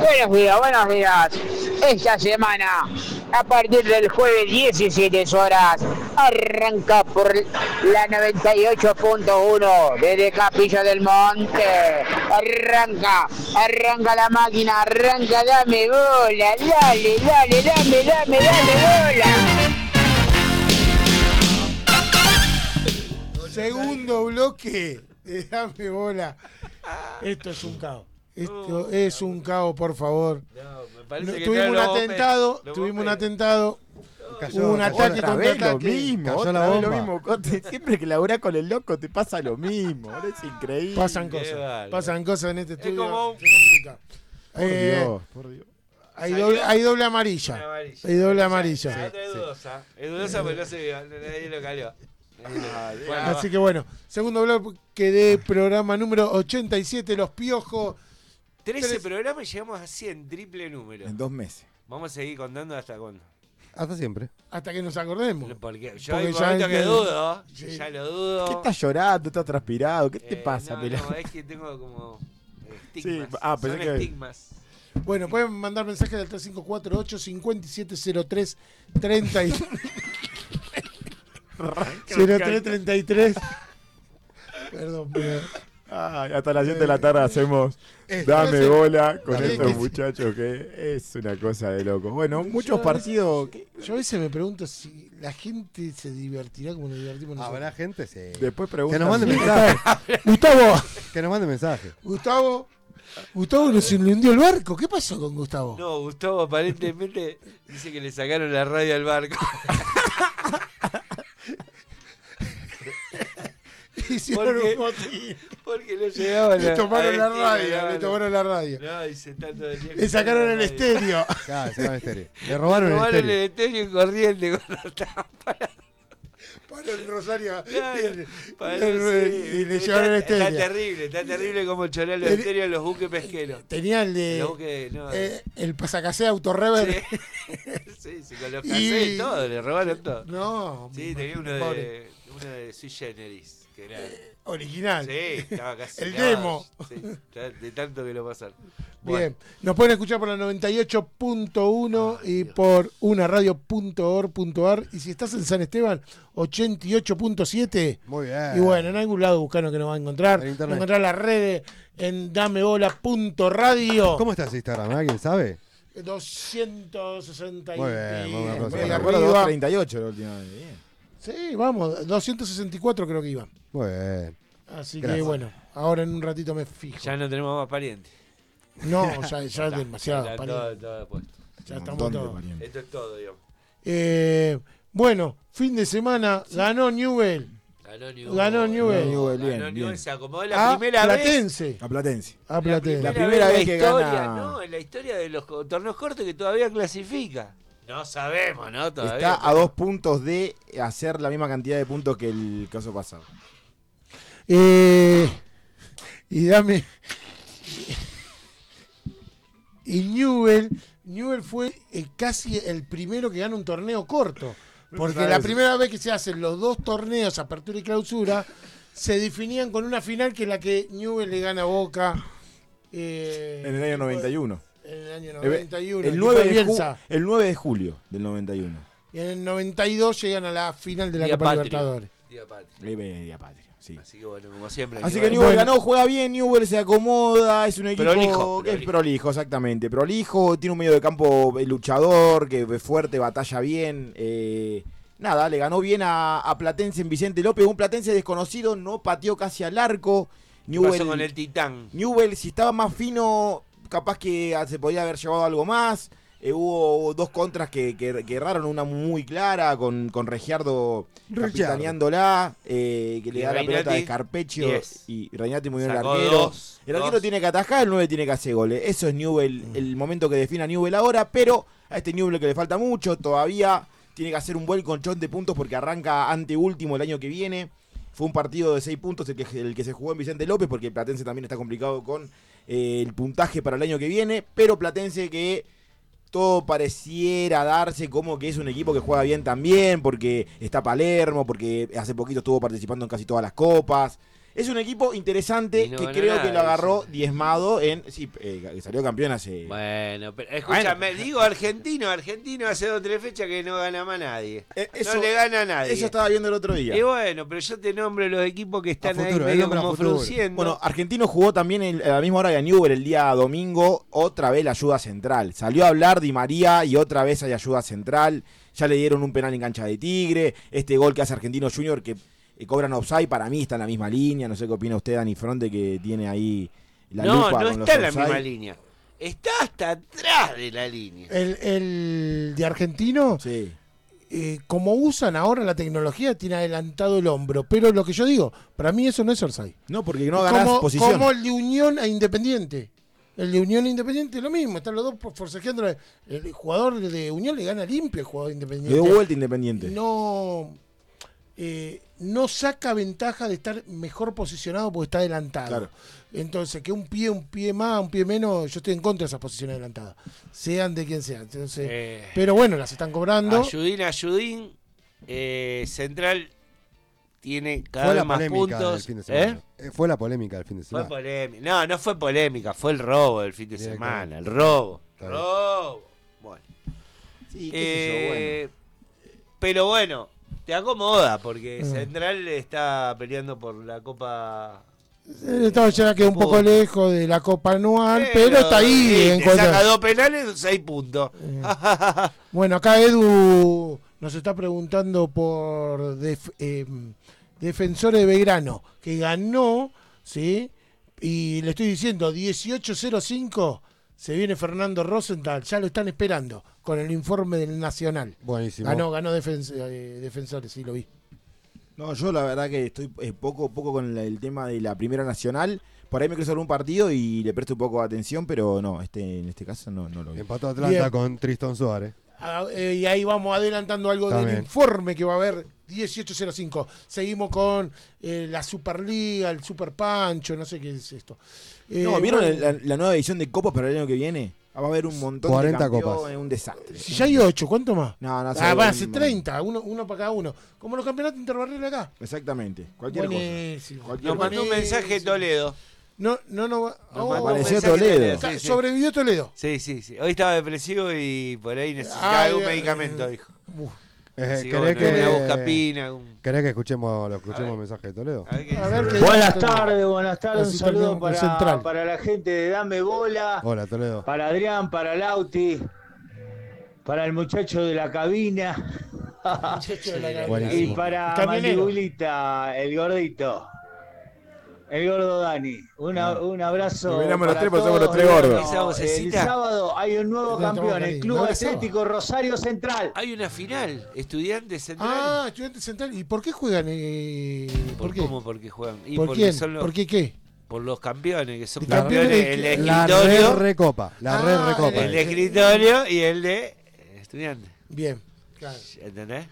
Buenos días, buenos días. Esta semana, a partir del jueves 17 horas, arranca por la 98.1 desde Capilla del Monte. Arranca la máquina, arranca, dame bola, dame bola. Segundo bloque de Dame Bola. Esto es un caos. Esto es un caos, por favor. No, me parece que tuvimos un atentado. Hubo un ataque contra ataque. Lo mismo, cayó otra la vez bomba. lo mismo. Siempre que laburás con el loco te pasa lo mismo. Ahora es increíble. Pasan cosas en este estudio. como Por Dios. Hay doble amarilla. Hay doble amarilla. Es dudosa, pero no sé, nadie lo calió. Así que bueno, segundo bloque de programa número 87, Los Piojos. 13 programas y llegamos a 100, triple número. En 2 meses. Vamos a seguir contando hasta cuándo. Hasta siempre. Hasta que nos acordemos. Porque yo Porque hay ya momentos que es- dudo, sí. ya lo dudo. ¿Qué estás llorando? ¿Estás transpirado? ¿Qué te pasa, no, pelado? no, es que tengo como estigmas. Sí, Son pensé que- estigmas. Bueno, pueden mandar mensajes del 3548 5703 30 y 0333. Perdón, pero Ay, hasta las 7 de la tarde hacemos Dame ese- bola con Dame estos ese- muchachos que es una cosa de loco. Bueno, muchos partidos. yo a veces me pregunto si la gente se divertirá como nos divertimos nosotros. ¿Habrá gente? Sí. Después Que preguntan. nos mande mensaje. Gustavo, Que nos mande mensaje. Gustavo se le hundió el barco. ¿Qué pasó con Gustavo? No, Gustavo aparentemente dice que le sacaron la radio al barco. Hicieron Porque- un motín. Porque no llegaba Le tomaron la Argentina, radio, le tomaron la radio. No, dice tanto de tiempo. Le sacaron el estéreo. Claro, se llama estéreo. Le robaron el Robaron el estéreo. estéreo y corriente cuando estaban Para el Rosario. para Y le llevaron el Está estéreo. terrible como chorar los estéreos en los buques pesqueros. Tenía el de Los buques, no. el pasacasé Autorever. Sí, con los cassettes y todo, le robaron todo. No, Sí, tenía uno pobre. de Sui Generis, que era... Original. Sí, estaba casi... El clavado. demo. Sí, de tanto que lo pasaron. Bien, nos pueden escuchar por la 98.1 y por unaradio.org.ar. Y si estás en San Esteban, 88.7. Muy bien. Y bueno, en algún lado buscano que nos va a encontrar. En Va a internet. encontrar las redes en damebola.radio. ¿Cómo estás Instagram? ¿Alguien sabe? 260 Muy bien, muy bien, y Rosy. ahí Me acuerdo arriba. 238 la última vez. Bien. Sí, vamos, 264 creo que iban. Muy bien. Así Gracias. que bueno, ahora en un ratito me fijo. Ya no tenemos más parientes. No, ya es demasiado. Está pariente. todo puesto. Ya Un estamos montón de todos. parientes. Esto es todo, digamos. Bueno, fin de semana, ganó Newell. Ganó Newell. Ganó Newell. Newell, bien, Ganó Newell, bien. se acomodó la A primera vez. Platense. A Platense. A Platense. La primera vez en la que historia, gana- ¿no? En la historia de los torneos cortos que todavía clasifica. No sabemos, ¿no? Todavía. Está a 2 puntos de hacer la misma cantidad de puntos que el caso pasado. Y dame. Y Newell fue casi el primero que gana un torneo corto. Porque la primera vez que se hacen los dos torneos, apertura y clausura, se definían con una final que es la que Newell le gana a Boca. En el año 91. En el año 91. El 9 de, Bielsa. el 9 de julio del 91. Y en el 92 llegan a la final de la Día Copa Patrio. Libertadores. Día patria. Día patria, sí. Así que bueno, como siempre. Así hay que ver. Newell Bueno. ganó, juega bien, Newell se acomoda, es un equipo Prolijo, que es prolijo. prolijo, exactamente. Prolijo, tiene un medio de campo luchador, que es fuerte, batalla bien. Nada, le ganó bien a Platense en Vicente López, un Platense desconocido, no pateó casi al arco. ¿Qué pasó con el Titán? Newell, si estaba más fino, capaz que se podía haber llevado algo más. Hubo dos contras que erraron, una muy clara con Regiardo capitaneándola, que le da la Regnati, pelota de Carpeccio 10. y Regnati muy bien el Sacó arquero. dos, El arquero dos. tiene que atajar, el 9 tiene que hacer goles. Eso es Newell, el momento que define a Newell ahora, pero a este Newell que le falta mucho, todavía tiene que hacer un buen colchón de puntos porque arranca anteúltimo el año que viene. Fue un partido de 6 puntos el que se jugó en Vicente López, porque Platense también está complicado con el puntaje para el año que viene, pero Platense que todo pareciera darse como que es un equipo que juega bien también, porque está Palermo, porque hace poquito estuvo participando en casi todas las copas, Es un equipo interesante Y no que ganó creo nada, que lo agarró dice. diezmado en... Sí, salió campeón hace... Bueno, pero escúchame, digo argentino hace 2 o 3 fechas que no gana más nadie. Eso, no le gana a nadie. Eso estaba viendo el otro día. Y bueno, pero yo te nombro los equipos que están A futuro, ahí él medio nombra como futuro. frunciendo. Bueno, Argentino jugó también a la misma hora que a Newell el día domingo, otra vez la ayuda central. Salió a hablar Di María y otra vez hay ayuda central. Ya le dieron un penal en cancha de Tigre. Este gol que hace Argentino Junior que cobran offside, para mí está en la misma línea. No sé qué opina usted, Dani Fronte, que tiene ahí la no, lupa no con los está en la offside. misma línea. Está hasta atrás de la línea. El de Argentino, Sí. como usan ahora la tecnología, tiene adelantado el hombro. Pero lo que yo digo, para mí eso no es offside. No, porque no ganás como, posición. como el de Unión a Independiente. El de Unión e Independiente es lo mismo, están los dos forcejeando. El jugador de Unión le gana limpio al jugador de Le Independiente. dio vuelta Independiente. No saca ventaja de estar mejor posicionado porque está adelantado. Claro. Entonces, que un pie más, un pie menos, yo estoy en contra de esas posiciones adelantadas. Sean de quien sean. Entonces, pero bueno, las están cobrando. Ayudín, Central tiene cada Fue vez la más polémica del puntos. fin de semana. Fue la polémica del fin de Fue semana. polémica. No fue polémica, fue el robo del fin de semana. El robo. Está bien. Robo. Bueno. Sí, qué sé yo, bueno. Pero bueno, te acomoda porque Mm. Central está peleando por la Copa. Estaba ya quedó un poco lejos de la Copa Anual, pero está ahí. En te cuanto- saca 2 penales, 6 puntos. Bueno, acá Edu nos está preguntando por Defensor de Belgrano, que ganó, ¿sí? Y le estoy diciendo, 18:05, se viene Fernando Rosenthal, ya lo están esperando, con el informe del Nacional. Buenísimo. Ganó Defensores, sí, lo vi. No, yo la verdad que estoy poco con el tema de la Primera Nacional. Por ahí me quiero sobre un partido y le presto un poco de atención, pero no, en este caso no lo vi. Empató Atlanta Bien. con Tristan Suárez. Y ahí vamos adelantando algo del También. informe que va a haber 18:05. Seguimos con la Superliga, el Super Pancho, no sé qué es esto. No, ¿vieron bueno, la nueva edición de Copas para el año que viene? Va a haber un montón 40 de campeones, copas. un desastre. Si ya hay 8, ¿cuánto más? No, Va a ser 30, uno para cada uno. Como los campeonatos interbarriales acá. Exactamente, cualquier Buenísimo. cosa. Nos mandó un mensaje Toledo. No. Nos mandó un Apareció mensaje Toledo. Sí, sí. Sobrevivió Toledo. Sí. Hoy estaba depresivo y por ahí necesitaba Ay, algún medicamento, dijo. Uf. Así que ¿Querés bueno, que, una buscapina. ¿Querés que escuchemos A ver. el mensaje de Toledo? A ver qué A dice. ver qué Buenas dice tardes, un Así saludo terminamos con Central. para la gente de Dame Bola, Hola, Toledo. para Adrián, para Lauti, para el muchacho de la cabina Buenísimo. y para Camionero. Mandibulita, el gordito. El gordo Dani. Un abrazo. Nos miramos los para tres, porque somos los todos. tres gordos. Bueno, Esa vocecita. el sábado hay un nuevo No, campeón, estamos el Club no, Atlético Rosario Central. Hay una final, Estudiantes Central. Ah, Estudiantes Central. ¿Y por qué juegan? ¿Por qué? ¿Cómo? ¿Por qué juegan? Y ¿Por porque quién? son los, ¿Por qué qué? por los campeones, que son ¿Y campeones campeones de el qué? La escritorio, Recopa. La Ah, Recopa. el de escritorio y el de Estudiantes. Bien. Claro. ¿Entendés?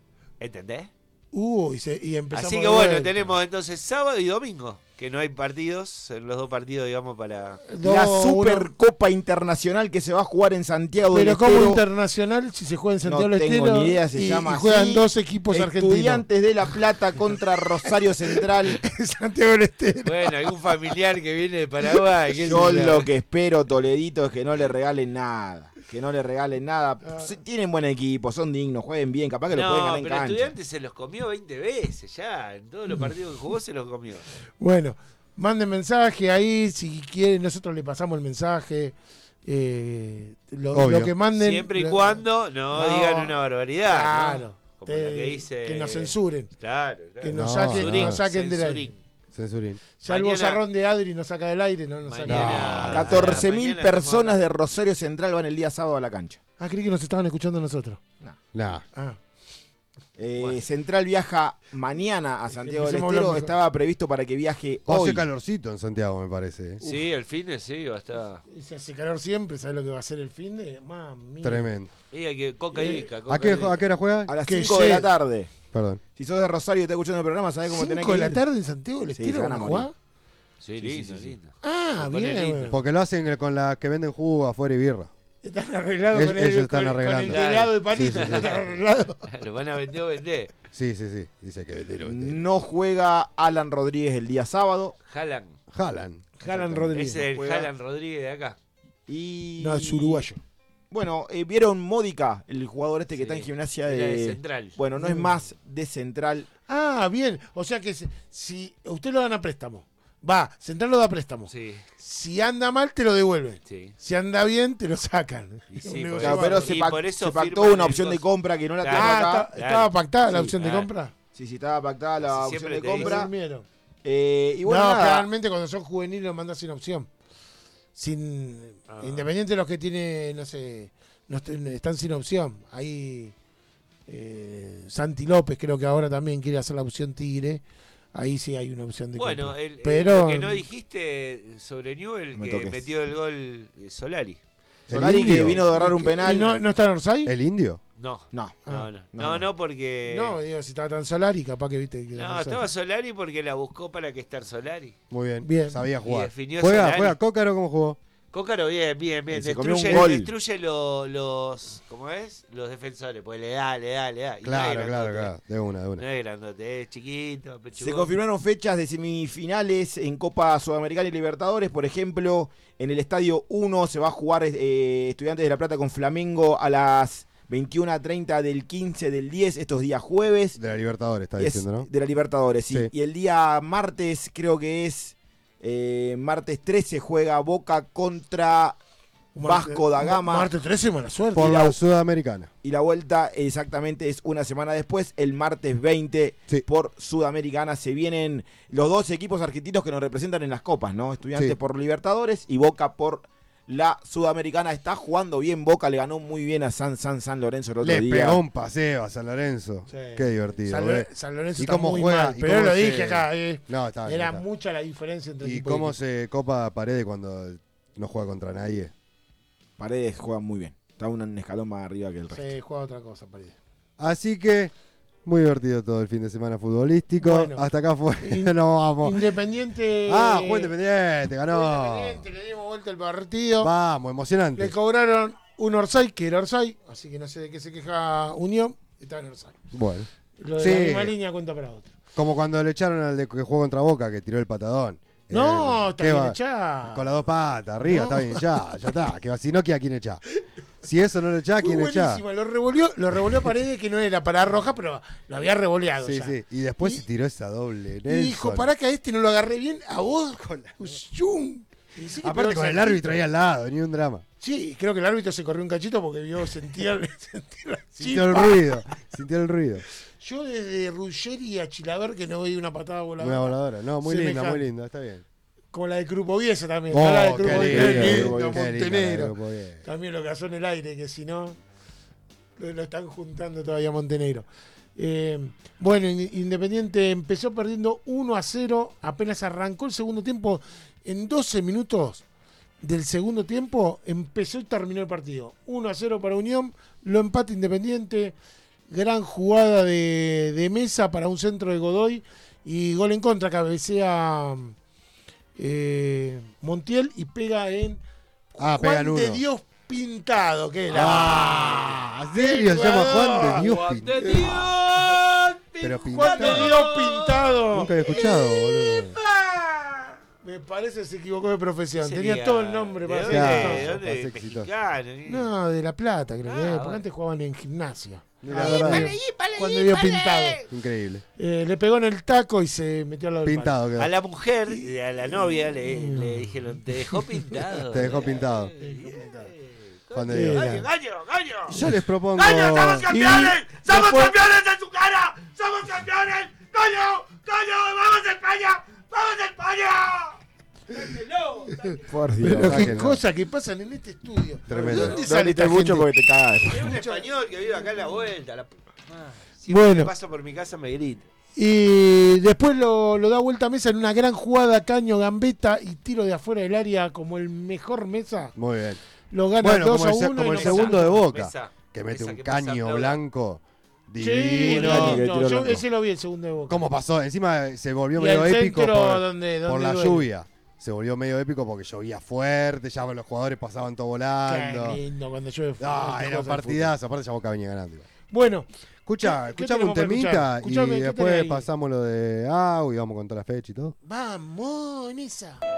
Y empezamos Así de que bueno, vuelta. tenemos entonces sábado y domingo, que no hay partidos, en los dos partidos, digamos, para... La Uno- Supercopa Internacional que se va a jugar en Santiago del Pero como Estero. internacional, si se juega en Santiago No del tengo Estero ni idea, se y llama juegan así. dos equipos argentinos. Estudiantes de La Plata contra Rosario Central. Santiago del Estero. Bueno, algún familiar que viene de Paraguay. qué Yo sé yo. lo que espero, Toledito, es que no le regalen nada. Que no le regalen nada. Tienen buen equipo, son dignos, jueguen bien, capaz que lo pueden No, ganar en pero cancha. Estudiantes se los comió 20 veces ya. En todos los partidos que jugó se los comió. Bueno, manden mensaje ahí, si quieren, nosotros le pasamos el mensaje. Obvio. Lo que manden. Siempre y cuando no digan una barbaridad. Claro. ¿no? Como la que dice... Que nos censuren. Claro. Que No, nos saquen, no. nos saquen del aire. Censurín. Censurín. Ya el Mañana- bozarrón de Adri nos saca del aire, no nos saca. Mañana- 14.000 mañana personas estamos- de Rosario Central van el día sábado a la cancha. Ah, creí que nos estaban escuchando nosotros. Nah. Ah, Central viaja mañana a Santiago del empecemos a Estero. hablar mejor. Estaba previsto para que viaje Hace hoy. calorcito en Santiago, me parece. Sí, el fin de sí, va a estar... y se hace calor siempre, ¿sabes lo que va a ser el fin de? Mami. Tremendo. Y hay que coca y visca, ¿A qué hora juega? A las Que 5 de la sé. tarde. Perdón. Si sos de Rosario y estás escuchando el programa, ¿sabés cómo tenés 5 que de la ir? tarde en Santiago del Sí, Estero se van van a a jugar. morir. Sí, lindo, lindo. Ah, Se pone bien. lindo. Porque lo hacen con la que venden jugo afuera y birra. Están arreglados Ellos están con el arreglando. helado de palito. Sí, sí, sí. Están arreglados. Lo van a vender o vender. Sí. Dice que vendelo. No juega Alan Rodríguez el día sábado. Haaland. Jalan Rodríguez. Ese es el juega. Haaland Rodríguez de acá. Y... No, es uruguayo. Bueno, ¿vieron Módica? El jugador este que Sí, está en Gimnasia era de de... Central. Bueno, no es más de Central. Ah, bien. O sea que si usted lo dan a préstamo. Central lo da a préstamo. Sí, Si anda mal, te lo devuelven. sí. Si anda bien, te lo sacan. Y sí, Un por negocio Claro, eso- pero bárbaro. se, y pac- por eso se pactó firman una el opción de coso. compra que no la Claro. tenemos acá. ¿Estaba pactada la Sí, opción de claro. compra? Sí, estaba pactada la Sí, opción siempre de te dicen. compra. Durmieron. Y bueno, no, nada. generalmente cuando son juveniles lo mandan sin opción. Independiente de los que tienen, no sé, están sin opción. Ahí Santi López creo que ahora también quiere hacer la opción Tigre. Ahí sí hay una opción de Bueno, compra. pero Pero lo que no dijiste sobre Newell, Me que toques. metió el gol Solari. Solari ¿El que indio? vino de agarrar un ¿Y penal. no está en Orsay? ¿El indio? No, No. no, porque... No, digo, si estaba tan Solari, capaz que viste que No, estaba Solari porque la buscó para que estar Solari. Muy bien. Bien. Sabía Y jugar. definió ¿Juega Solari. Cócaro cómo jugó? Cócaro, bien. Y se comió un Destruye, gol. destruye los... ¿Cómo es? Los defensores, pues le da. Y no es Claro, grandote. De una. No es grandote, es chiquito, Se pechugón. confirmaron fechas de semifinales en Copa Sudamericana y Libertadores. Por ejemplo, en el Estadio 1 se va a jugar Estudiantes de La Plata con Flamengo a las 21:30 del 15 del 10, estos días jueves. De la Libertadores, está Es diciendo, ¿no? de la Libertadores, sí. Sí. Y el día martes, creo que es martes 13, juega Boca contra Vasco da Gama. Martes 13, mala suerte. Por y la la- Sudamericana. Y la vuelta exactamente es una semana después, el martes 20, Sí. por Sudamericana. Se vienen los dos equipos argentinos que nos representan en las copas, ¿no? Estudiantes Sí. por Libertadores y Boca por la Sudamericana. Está jugando bien Boca, le ganó muy bien a San Lorenzo el otro Le día. pegó un paseo a San Lorenzo. Sí. Qué divertido. San Lorenzo ¿Y está cómo muy juega? mal, ¿Y pero cómo lo se- dije acá. No, está bien. Era está. mucha la diferencia entre ¿Y equipo y cómo equipo. se copa Paredes cuando no juega contra nadie? Paredes juega muy bien. Está un escalón más arriba que el resto. Se juega otra cosa, Paredes. Así que, muy divertido todo el fin de semana futbolístico. Bueno. Hasta acá fue. In- No vamos. Independiente. Juego Independiente, ganó. Independiente, le dimos vuelta el partido. Vamos, emocionante. Le cobraron un Orsay, que era Orsay, así que no sé de qué se queja Unión. Estaba en Orsay. Bueno, Lo de Sí. la misma línea cuenta para otro. como cuando le echaron al de que jugó contra Boca, que tiró el patadón. No, está ¿qué bien va? echado. Con las dos patas, arriba, No. está bien echado, ya está. Que va, si no, ¿a quién echá? Si eso no lo echá, ¿quién Fue echá? buenísima, lo revolvió a Paredes, que no era para roja, pero lo había revoleado. Sí, ya. sí. Y después Y- se tiró esa doble. Y Nelson. dijo, pará que a este no lo agarré bien, a vos. ¡Zum! Y sí que Aparte pegó con el esa- árbitro ahí al lado, ni un drama. Sí, creo que el árbitro se corrió un cachito porque sentía la Sintió el chispa. ruido, sintió el ruido. Yo desde Ruggeri a Chilaver que no veía una patada voladora. Una voladora. No, muy linda, Semejante. muy linda, está bien. Como la de Crupoviese también. Oh, la de qué Crupoviese, lindo, qué Grupo lindo, Viese, qué linda la de Montenegro. Grupo Viese. También lo cazó en el aire, que si no, lo están juntando todavía a Montenegro. Bueno, Independiente empezó perdiendo 1-0, apenas arrancó el segundo tiempo. En 12 minutos del segundo tiempo empezó y terminó el partido. 1-0 para Unión, lo empata Independiente. Gran jugada de Mesa para un centro de Godoy y gol en contra, cabecea Montiel y pega en Pega en Juan de uno. Dios Pintado, que era. ¿En serio se llama Juan de Dios Juan de Pintado? Dios, Pero Juan de Pintado. Dios Pintado. Nunca había escuchado, boludo. Me parece que se equivocó de profesión. Sería- Tenía todo el nombre para ¿De ser Claro. dónde? exitoso. ¿De dónde? Más exitoso. Mexicano. No, de La Plata, creo que es, porque bueno. antes jugaban en gimnasia. La Juan verdad, de Juan de Dios Pintado. increíble. Le pegó en el taco y se metió al lado del Pintado quedó. A la mujer, a la novia, le dijeron, te dejó pintado. Te dejó pintado. Juan de Dios. Era. ¡Gallo! Yo les propongo. ¡Somos campeones! Y ¡Somos después- campeones en su cara! ¡Somos campeones! ¡Gallo! ¡Vamos a España! ¡Vamos a España! Por Dios. Pero qué sáquenlo. cosas que pasan en este estudio. Tremendo. ¿De dónde No sale grité esta mucho gente? porque te cagas. Es un español que vive acá en la vuelta. Siempre Bueno. que paso por mi casa me grita. Y después lo da vuelta a Mesa en una gran jugada, caño, gambeta y tiro de afuera del área como el mejor Mesa. Muy bien. Lo gana Bueno, 2-1. como y el no segundo pasa. de Boca. Mesa. Que mete Mesa un que pasa, caño aplauda. blanco. Sí, Divino. Caño que no, tiró yo blanco. ese lo vi el segundo de Boca. ¿Cómo pasó? Encima se volvió Y medio el épico centro por donde la duele. lluvia. se volvió medio épico porque llovía fuerte, ya los jugadores pasaban todo volando. Qué lindo cuando llueve. No, era un partidazo, aparte ya Boca venía ganando. Bueno, Escuchame un tenemos para temita escuchar? Escuchame, y ¿qué después tenés ahí? pasamos lo de y vamos a contar la fecha y todo. Vamos, en esa.